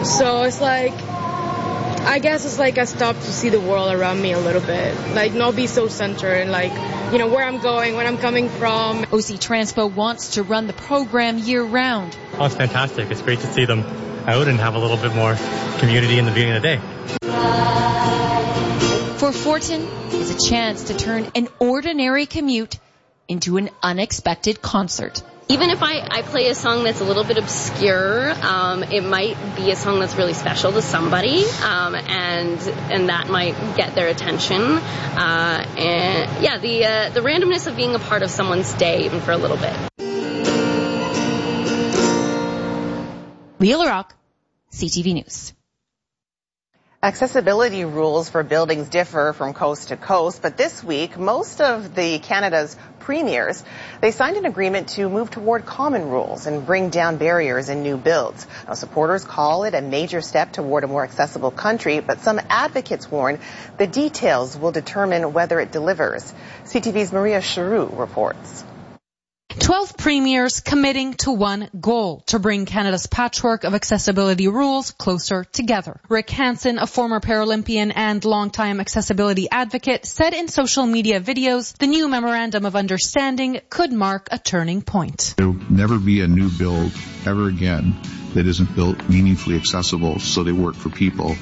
So it's like, I guess it's like I stopped to see the world around me a little bit. Like, not be so centered and like, you know, where I'm going, where I'm coming from. OC Transpo wants to run the program year-round. Oh, it's fantastic. It's great to see them out and have a little bit more community in the beginning of the day. For Fortin, it's a chance to turn an ordinary commute into an unexpected concert. Even if I play a song that's a little bit obscure, it might be a song that's really special to somebody, and that might get their attention. And yeah, the randomness of being a part of someone's day, even for a little bit. Leah LaRock, CTV News. Accessibility rules for buildings differ from coast to coast, but this week, most of Canada's premiers, they signed an agreement to move toward common rules and bring down barriers in new builds. Now, supporters call it a major step toward a more accessible country, but some advocates warn the details will determine whether it delivers. CTV's Maria Charoux reports. 12 premiers committing to one goal, to bring Canada's patchwork of accessibility rules closer together. Rick Hansen, a former Paralympian and longtime accessibility advocate, said in social media videos the new Memorandum of Understanding could mark a turning point. There will never be a new build ever again that isn't built meaningfully accessible so they work for people.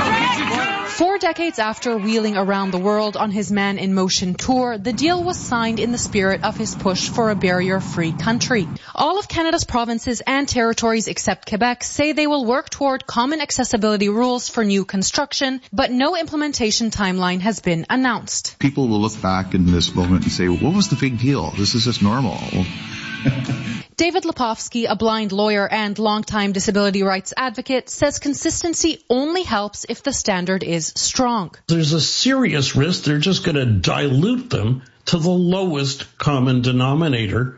4 decades after wheeling around the world on his Man in Motion tour, the deal was signed in the spirit of his push for a barrier-free country. All of Canada's provinces and territories except Quebec say they will work toward common accessibility rules for new construction, but no implementation timeline has been announced. People will look back in this moment and say, well, what was the big deal? This is just normal. David Lepofsky, a blind lawyer and longtime disability rights advocate, says consistency only helps if the standard is strong. There's a serious risk they're just going to dilute them to the lowest common denominator.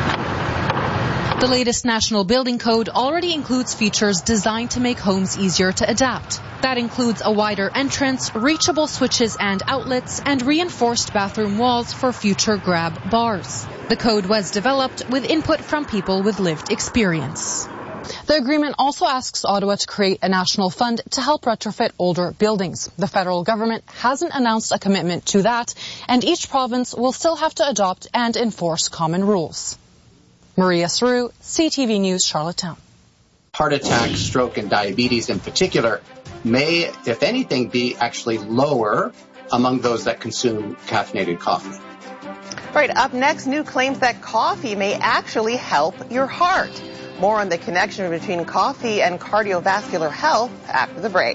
The latest National Building Code already includes features designed to make homes easier to adapt. That includes a wider entrance, reachable switches and outlets, and reinforced bathroom walls for future grab bars. The code was developed with input from people with lived experience. The agreement also asks Ottawa to create a national fund to help retrofit older buildings. The federal government hasn't announced a commitment to that, and each province will still have to adopt and enforce common rules. Maria Charoux, CTV News, Charlottetown. Heart attack, stroke, and diabetes in particular may, if anything, be actually lower among those that consume caffeinated coffee. All right, up next, new claims that coffee may actually help your heart. More on the connection between coffee and cardiovascular health after the break.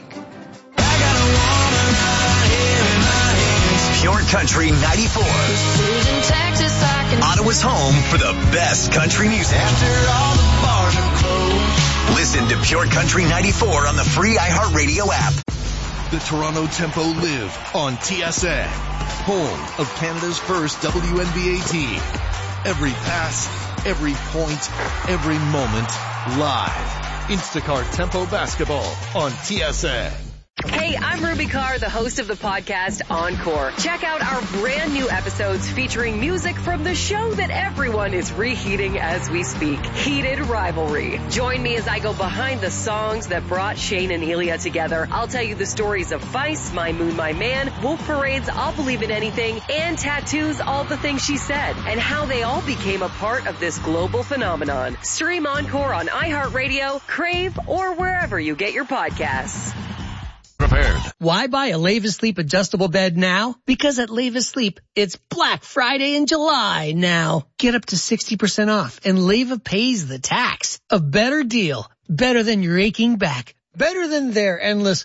Pure Country 94. Ottawa's home for the best country music. After all the bars are closed. Listen to Pure Country 94 on the free iHeartRadio app. The Toronto Tempo live on TSN, home of Canada's first WNBA team. Every pass, every point, every moment, live. Instacart Tempo Basketball on TSN. Hey, I'm Ruby Carr, the host of the podcast Encore. Check out our brand new episodes featuring music from the show that everyone is reheating as we speak, Heated Rivalry. Join me as I go behind the songs that brought Shane and Elia together. I'll tell you the stories of Vice, My Moon, My Man, Wolf Parade's I'll Believe in Anything, and Tattoo's All the Things She Said, and how they all became a part of this global phenomenon. Stream Encore on iHeartRadio, Crave, or wherever you get your podcasts. Prepared. Why buy a Leva Sleep adjustable bed now? Because at Leva Sleep, it's Black Friday in July now. Get up to 60% off and Leva pays the tax. A better deal. Better than your aching back. Better than their endless.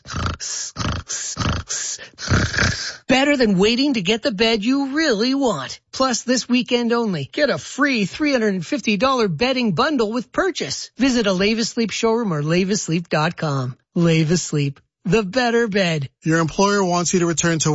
Better than waiting to get the bed you really want. Plus, this weekend only, get a free $350 bedding bundle with purchase. Visit a Leva Sleep showroom or levasleep.com. Leva Sleep. The better bed. Your employer wants you to return to work, but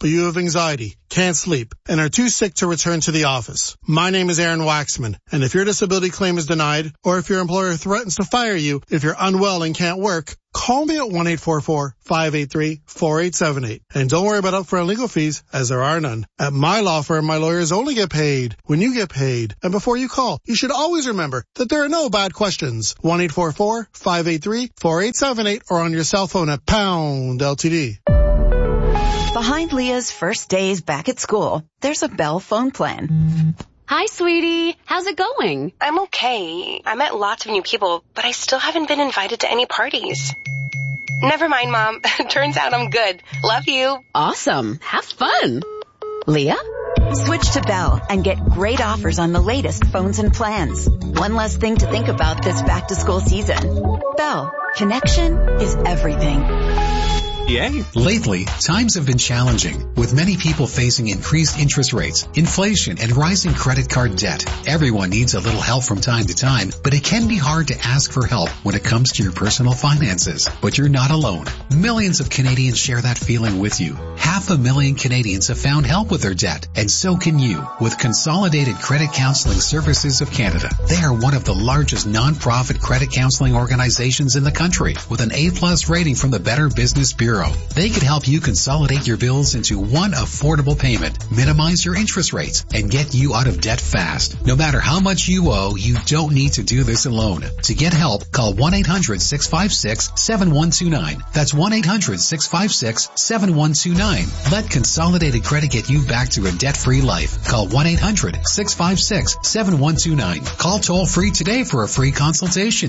but you have anxiety, can't sleep, and are too sick to return to the office. My name is Aaron Waxman, and if your disability claim is denied, or if your employer threatens to fire you if you're unwell and can't work, call me at 1-844-583-4878. And don't worry about upfront legal fees, as there are none. At my law firm, my lawyers only get paid when you get paid. And before you call, you should always remember that there are no bad questions. 1-844-583-4878 or on your cell phone at pound LTD. Behind Leah's first days back at school, there's a Bell phone plan. Hi, sweetie. How's it going? I'm okay. I met lots of new people, but I still haven't been invited to any parties. Never mind, Mom. Turns out I'm good. Love you. Awesome. Have fun. Leah? Switch to Bell and get great offers on the latest phones and plans. One less thing to think about this back-to-school season. Bell. Connection is everything. Yay. Lately, times have been challenging, with many people facing increased interest rates, inflation, and rising credit card debt. Everyone needs a little help from time to time, but it can be hard to ask for help when it comes to your personal finances. But you're not alone. Millions of Canadians share that feeling with you. 500,000 Canadians have found help with their debt, and so can you with Consolidated Credit Counseling Services of Canada. They are one of the largest non-profit credit counseling organizations in the country, with an A+ rating from the Better Business Bureau. They could help you consolidate your bills into one affordable payment, minimize your interest rates, and get you out of debt fast. No matter how much you owe, you don't need to do this alone. To get help, call 1-800-656-7129. That's 1-800-656-7129. Let Consolidated Credit get you back to a debt-free life. Call 1-800-656-7129. Call toll-free today for a free consultation.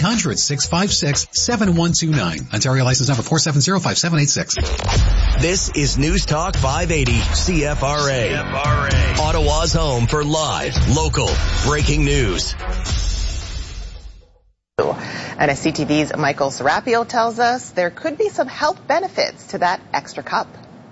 1-800-656-7129. Ontario license number 4705786. This is News Talk 580 CFRA. Ottawa's home for live, local, breaking news. And as CTV's Michael Serapio tells us, there could be some health benefits to that extra cup.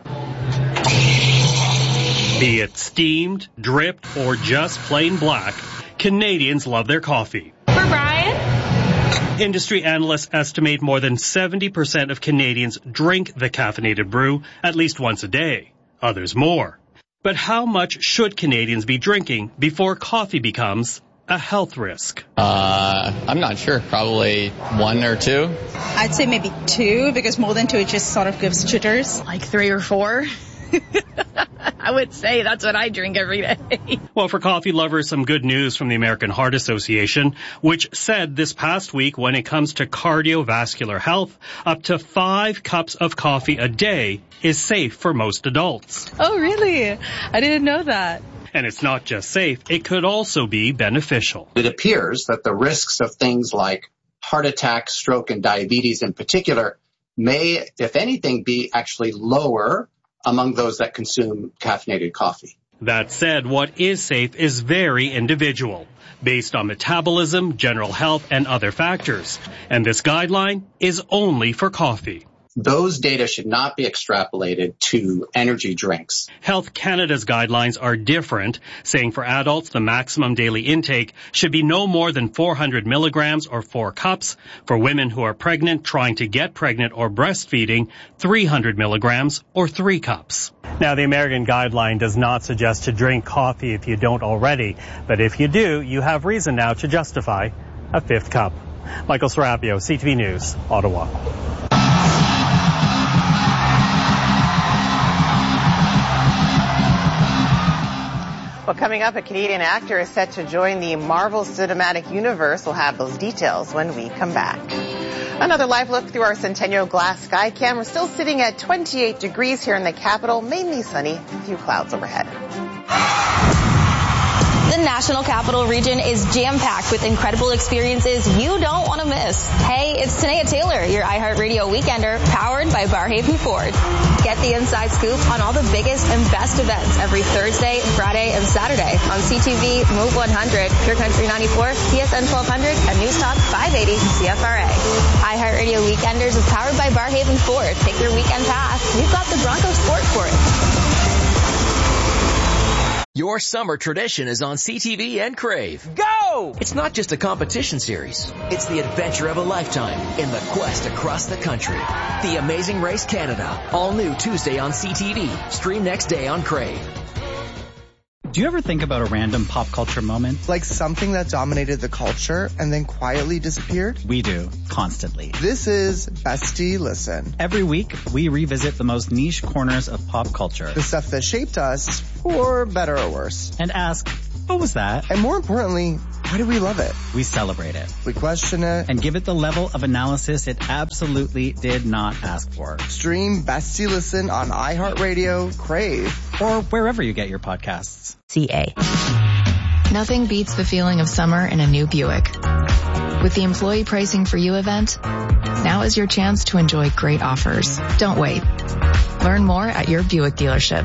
Be it steamed, dripped, or just plain black, Canadians love their coffee. For Brian? Industry analysts estimate more than 70% of Canadians drink the caffeinated brew at least once a day, others more. But how much should Canadians be drinking before coffee becomes a health risk? I'm not sure. Probably 1 or 2. I'd say maybe 2, because more than 2 it just sort of gives jitters. Like 3 or 4. I would say that's what I drink every day. Well, for coffee lovers, some good news from the American Heart Association, which said this past week when it comes to cardiovascular health, up to 5 cups of coffee a day is safe for most adults. Oh, really? I didn't know that. And it's not just safe, it could also be beneficial. It appears that the risks of things like heart attack, stroke, and diabetes in particular may, if anything, be actually lower among those that consume caffeinated coffee. That said, what is safe is very individual, based on metabolism, general health, and other factors. And this guideline is only for coffee. Those data should not be extrapolated to energy drinks. Health Canada's guidelines are different, saying for adults the maximum daily intake should be no more than 400 milligrams or 4 cups. For women who are pregnant, trying to get pregnant, or breastfeeding, 300 milligrams or 3 cups. Now, the American guideline does not suggest to drink coffee if you don't already, but if you do, you have reason now to justify a 5th cup. Michael Serapio, CTV News, Ottawa. Well, coming up, a Canadian actor is set to join the Marvel Cinematic Universe. We'll have those details when we come back. Another live look through our Centennial Glass Sky Cam. We're still sitting at 28 degrees here in the capital, mainly sunny, a few clouds overhead. The National Capital Region is jam-packed with incredible experiences you don't want to miss. Hey, it's Tanea Taylor, your iHeartRadio Weekender, powered by Barhaven Ford. Get the inside scoop on all the biggest and best events every Thursday, Friday, and Saturday on CTV, Move 100, Pure Country 94, TSN 1200, and News Talk 580 CFRA. iHeartRadio Weekenders is powered by Barhaven Ford. Take your weekend pass. We've got the Bronco Sport for it. Your summer tradition is on CTV and Crave. Go! It's not just a competition series. It's the adventure of a lifetime in the quest across the country. The Amazing Race Canada. All new Tuesday on CTV. Stream next day on Crave. Do you ever think about a random pop culture moment? Like something that dominated the culture and then quietly disappeared? We do, constantly. This is Bestie Listen. Every week, we revisit the most niche corners of pop culture. The stuff that shaped us, for better or worse. And ask, what was that? And more importantly, why do we love it? We celebrate it. We question it. And give it the level of analysis it absolutely did not ask for. Stream Bestie Listen on iHeartRadio, Crave, or wherever you get your podcasts. CA. Nothing beats the feeling of summer in a new Buick. With the Employee Pricing for You event, now is your chance to enjoy great offers. Don't wait. Learn more at your Buick dealership.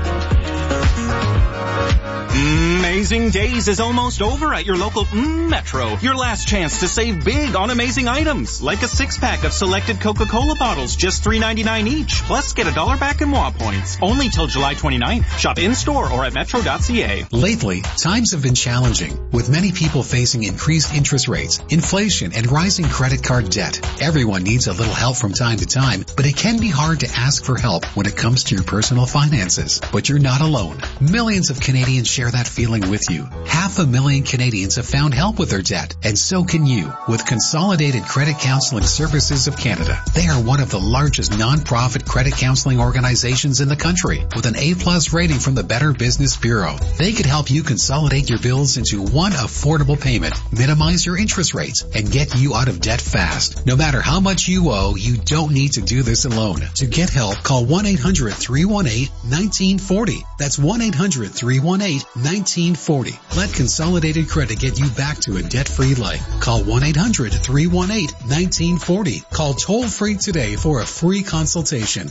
Amazing Days is almost over at your local Metro. Your last chance to save big on amazing items, like a 6-pack of selected Coca-Cola bottles, just $3.99 each. Plus, get $1 back in WA points. Only till July 29th. Shop in-store or at metro.ca. Lately, times have been challenging, with many people facing increased interest rates, inflation, and rising credit card debt. Everyone needs a little help from time to time, but it can be hard to ask for help when it comes to your personal finances. But you're not alone. Millions of Canadians share that feeling with you. 500,000 Canadians have found help with their debt, and so can you with Consolidated Credit Counseling Services of Canada. They are one of the largest non-profit credit counseling organizations in the country with an A+ rating from the Better Business Bureau. They could help you consolidate your bills into one affordable payment, minimize your interest rates, and get you out of debt fast. No matter how much you owe, you don't need to do this alone. To get help, call 1-800-318-1940. That's 1-800-318-1940. Let Consolidated Credit get you back to a debt-free life. Call 1-800-318-1940. Call toll-free today for a free consultation.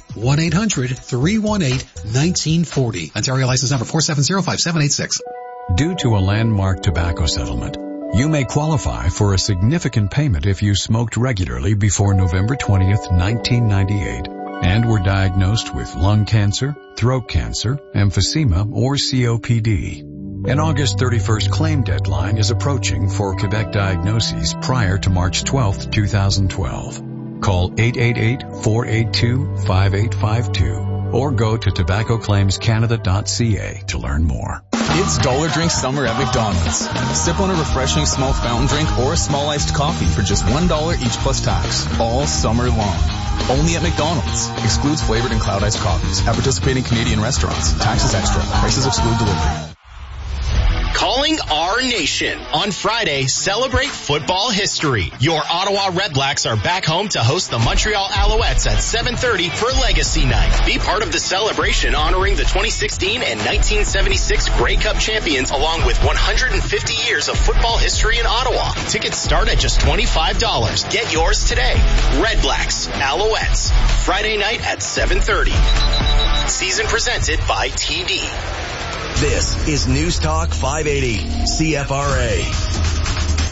1-800-318-1940. Ontario license number 4705786. Due to a landmark tobacco settlement, you may qualify for a significant payment if you smoked regularly before November 20th, 1998, and were diagnosed with lung cancer, throat cancer, emphysema, or COPD. An August 31st claim deadline is approaching for Quebec diagnoses prior to March 12th, 2012. Call 888-482-5852 or go to tobaccoclaimscanada.ca to learn more. It's Dollar Drink Summer at McDonald's. Sip on a refreshing small fountain drink or a small iced coffee for just $1 each plus tax, all summer long. Only at McDonald's. Excludes flavored and cloud iced coffees at participating Canadian restaurants. Taxes extra. Prices exclude delivery. Calling our nation. On Friday, celebrate football history. Your Ottawa Redblacks are back home to host the Montreal Alouettes at 7:30 for Legacy Night. Be part of the celebration honoring the 2016 and 1976 Grey Cup champions along with 150 years of football history in Ottawa. Tickets start at just $25. Get yours today. Redblacks, Alouettes. Friday night at 7:30. Season presented by TD. This is News Talk 580, CFRA.